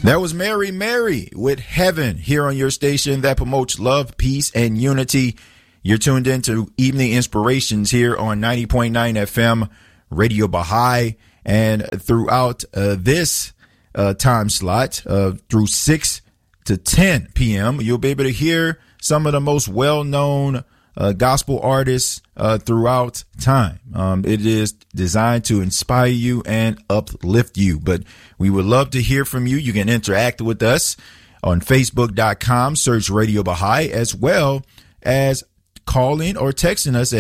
That was Mary Mary with Heaven here on your station that promotes love, peace, and unity. You're tuned into Evening Inspirations here on 90.9 FM Radio Baha'i. And throughout this time slot, through 6 to 10 p.m., you'll be able to hear some of the most well-known gospel artists throughout time. It is designed to inspire you and uplift you. But we would love to hear from you. You can interact with us on Facebook.com, search Radio Baha'i, as well as calling or texting us at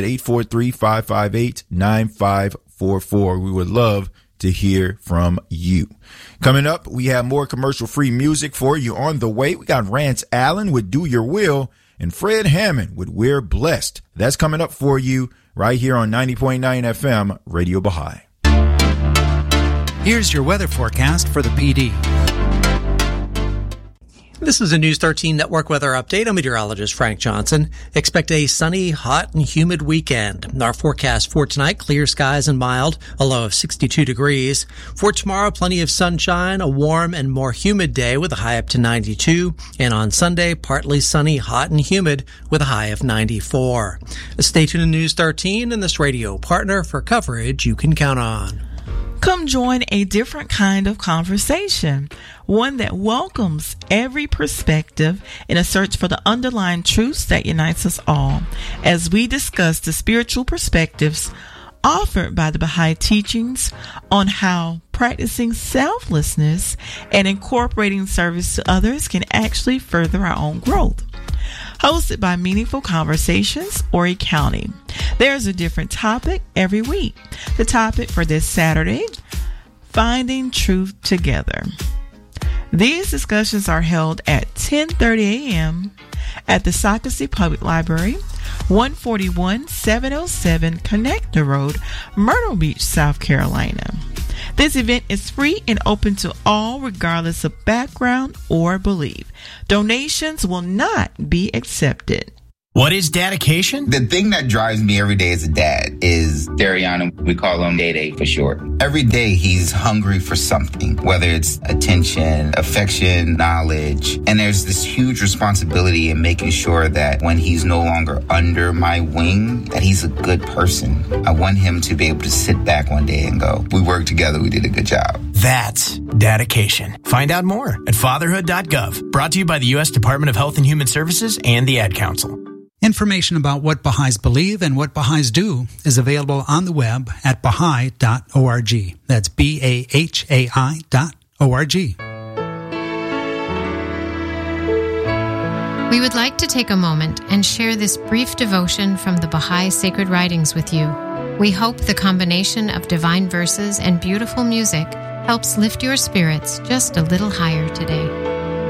843-558-9544. We would love to hear from you. Coming up, we have more commercial-free music for you on the way. We got Rance Allen with Do Your Will and Fred Hammond with We're Blessed. That's coming up for you right here on 90.9 FM Radio Baha'i. Here's your weather forecast for the PD. This is a News 13 Network weather update. I'm meteorologist Frank Johnson. Expect a sunny, hot, and humid weekend. Our forecast for tonight, clear skies and mild, a low of 62 degrees. For tomorrow, plenty of sunshine, a warm and more humid day with a high up to 92. And on Sunday, partly sunny, hot, and humid with a high of 94. Stay tuned to News 13 and this radio partner for coverage you can count on. Come join a different kind of conversation, one that welcomes every perspective in a search for the underlying truths that unites us all, as we discuss the spiritual perspectives offered by the Baha'i teachings on how practicing selflessness and incorporating service to others can actually further our own growth. Hosted by Meaningful Conversations, Horry County. There's a different topic every week. The topic for this Saturday, Finding Truth Together. These discussions are held at 10:30 a.m. at the Socastee Public Library, 141 707 Connector Road, Myrtle Beach, South Carolina. This event is free and open to all regardless of background or belief. Donations will not be accepted. What is dedication? The thing that drives me every day as a dad is Dariana. We call him Day for short. Every day he's hungry for something, whether it's attention, affection, knowledge. And there's this huge responsibility in making sure that when he's no longer under my wing, that he's a good person. I want him to be able to sit back one day and go, we worked together, we did a good job. That's dedication. Find out more at fatherhood.gov. Brought to you by the U.S. Department of Health and Human Services and the Ad Council. Information about what Baha'is believe and what Baha'is do is available on the web at Baha'i.org. That's BAHAI.org. We would like to take a moment and share this brief devotion from the Baha'i Sacred Writings with you. We hope the combination of divine verses and beautiful music helps lift your spirits just a little higher today.